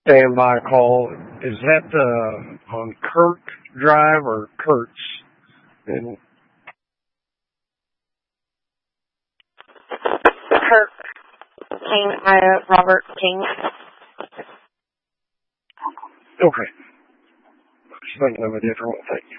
standby call. Is that on Kirk Drive or Kurtz? And Kirk King, Robert King. okay. I was thinking of a different one. Thank you.